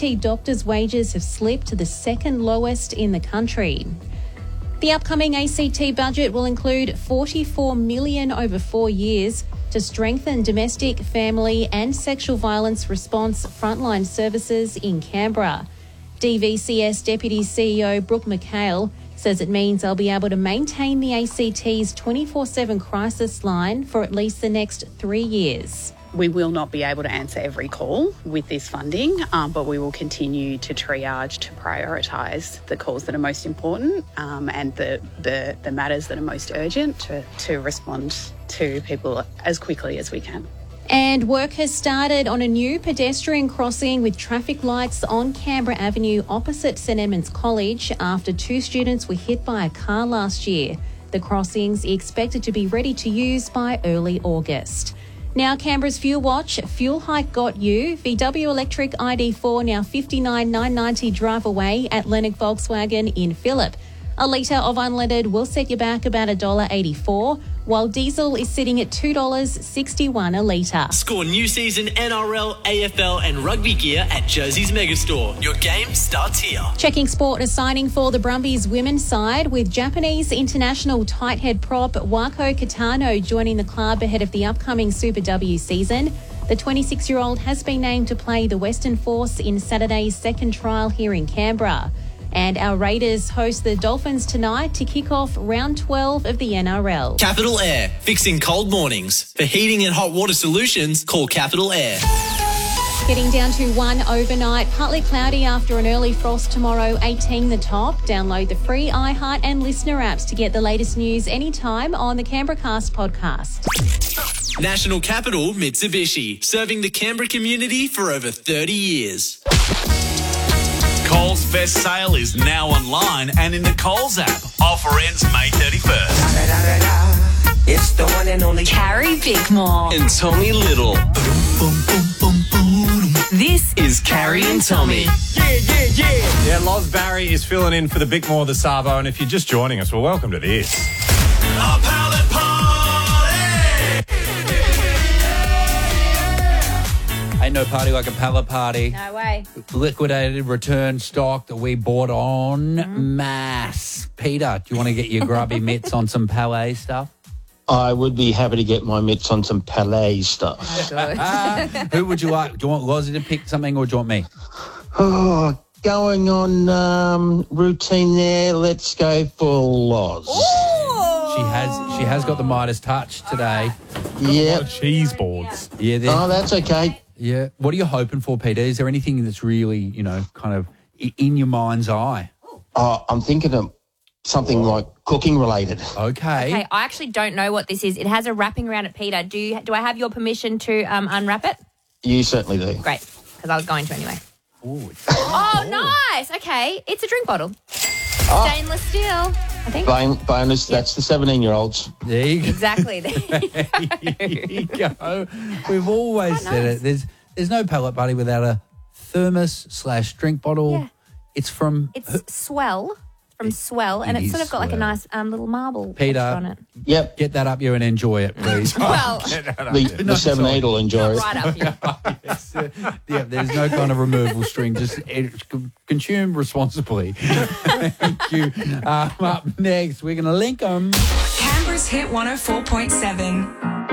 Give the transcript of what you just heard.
ACT doctors' wages have slipped to the second lowest in the country. The upcoming ACT budget will include $44 million over 4 years to strengthen domestic, family and sexual violence response frontline services in Canberra. DVCS Deputy CEO Brooke McHale says it means they'll be able to maintain the ACT's 24/7 crisis line for at least the next 3 years. We will not be able to answer every call with this funding, but we will continue to triage to prioritise the calls that are most important and the matters that are most urgent to respond to people as quickly as we can. And work has started on a new pedestrian crossing with traffic lights on Canberra Avenue opposite St Edmunds College after 2 students were hit by a car last year. The crossings are expected to be ready to use by early August. Now Canberra's Fuel Watch, fuel hike got you. VW electric ID4 now $59,990 drive away at Lennox Volkswagen in Phillip. A litre of unleaded will set you back about $1.84, while diesel is sitting at $2.61 a litre. Score new season NRL, AFL and rugby gear at Josie's Megastore. Your game starts here. Checking sport and signing for the Brumbies women's side with Japanese international tight head prop Wako Kitano joining the club ahead of the upcoming Super W season. The 26-year-old has been named to play the Western Force in Saturday's second trial here in Canberra. And our Raiders host the Dolphins tonight to kick off round 12 of the NRL. Capital Air, fixing cold mornings. For heating and hot water solutions, call Capital Air. Getting down to 1 overnight, partly cloudy after an early frost tomorrow, 18 the top. Download the free iHeart and Listener apps to get the latest news anytime on the Canberra Cast podcast. National Capital Mitsubishi, serving the Canberra community for over 30 years. Coles Fest sale is now online and in the Coles app. Offer ends May 31st. It's the one and only Carrie Bickmore And Tommy Little. This is Carrie and Tommy. Yeah, Loz Barry is filling in for the Bickmore the Savo, and if you're just joining us, well, welcome to this. A pallet party! Ain't no party like a pallet party. No way. Liquidated return stock that we bought on mass. Peter, do you want to get your grubby mitts on some Palais stuff? I would be happy to get my mitts on some Palais stuff. Who would you like? Do you want Lozzie to pick something or do you want me? Oh, going on routine there, let's go for Loz. She has got the Midas touch today. Yeah. Cheese boards. Yeah. Oh, that's okay. Yeah. What are you hoping for, Peter? Is there anything that's really, kind of in your mind's eye? I'm thinking of something like cooking related. Okay. I actually don't know what this is. It has a wrapping around it, Peter. Do I have your permission to unwrap it? You certainly do. Great, because I was going to anyway. Ooh, Nice. Okay, it's a drink bottle. Stainless steel, I think. Bonus, that's the 17-year-olds. There you go. Exactly. There you go. We've always said it. There's no pallet party without a thermos/drink bottle. Yeah. It's from... It's Swell. From Swell, and it's sort of got like a nice little marble Peter, on it. Yep. Get that up you and enjoy it, please. Well, The 7-8 will enjoy it. right up here. Yes. Yeah, there's no kind of removal string. Just consume responsibly. Thank you. Up next, we're going to link them. Canberra's Hit 104.7.